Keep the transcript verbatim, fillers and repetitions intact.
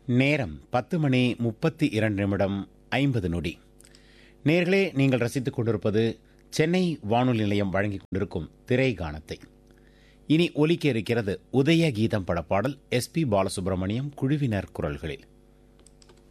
நேரம் பத்து மணி முப்பத்தி இரண்டு நிமிடம் ஐம்பது நொடி. நேர்களே, நீங்கள் ரசித்துக் கொண்டிருப்பது சென்னை வானொலி நிலையம் வழங்கிக் கொண்டிருக்கும் திரை கானத்தை. இனி ஒலிக்க இருக்கிறது உதய கீதம் படப்பாடல். எஸ் பி பாலசுப்ரமணியம் குழுவினர் குரல்களில்.